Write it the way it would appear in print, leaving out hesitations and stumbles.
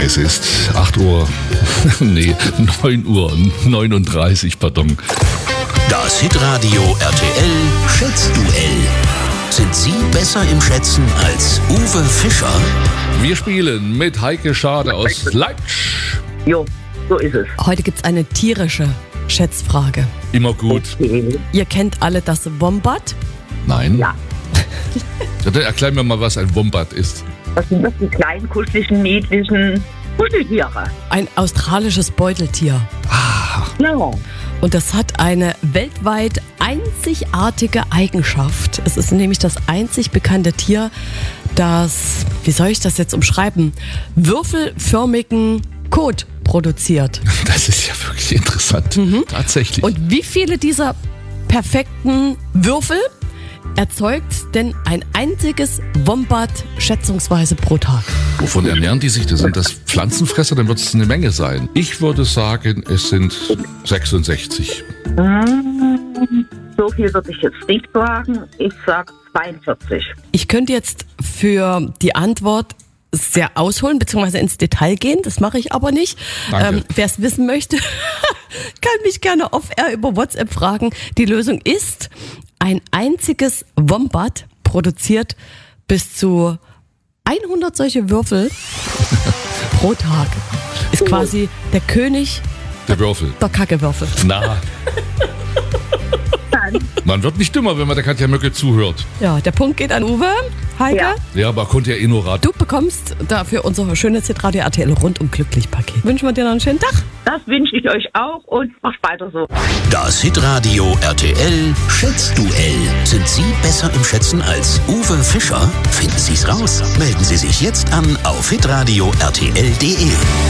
Es ist 8 Uhr, nee, 9 Uhr 39, pardon. Das Hitradio RTL Schätzduell. Sind Sie besser im Schätzen als Uwe Fischer? Wir spielen mit Heike Schade aus Leipzig. Jo, so ist es. Heute gibt's eine tierische Schätzfrage. Immer gut. Ihr kennt alle das Wombat? Nein? Ja. Ja, dann erklär mir mal, was ein Wombat ist. Das sind das die kleinen, kuscheligen, niedlichen Kuscheltiere. Ein australisches Beuteltier. Ja. Und das hat eine weltweit einzigartige Eigenschaft. Es ist nämlich das einzig bekannte Tier, das, wie soll ich das jetzt umschreiben, würfelförmigen Kot produziert. Das ist ja wirklich interessant. Tatsächlich. Und wie viele dieser perfekten Würfel erzeugt denn ein einziges Wombat schätzungsweise pro Tag? Wovon ernähren die sich? Sind das Pflanzenfresser? Dann wird es eine Menge sein. Ich würde sagen, es sind 66. So viel würde ich jetzt nicht sagen. Ich sag 42. Ich könnte jetzt für die Antwort sehr ausholen bzw. ins Detail gehen. Das mache ich aber nicht. Danke. Wer es wissen möchte, kann mich gerne off-air über WhatsApp fragen. Die Lösung ist, ein einziges Wombat produziert bis zu 100 solche Würfel pro Tag. Ist quasi der König Der Würfel. der Kackewürfel. Na. Man wird nicht dümmer, wenn man der Katja Möcke zuhört. Ja, der Punkt geht an Uwe. Heike, Ja. Ja, aber konnte ja eh nur raten. du bekommst dafür unser schönes Hitradio RTL rundum glücklich Paket. Wünschen wir dir noch einen schönen Tag. Das wünsche ich euch auch und macht weiter so. Das Hitradio RTL Schätzduell. Sind Sie besser im Schätzen als Uwe Fischer? Finden Sie's raus. Melden Sie sich jetzt an auf hitradio rtl.de.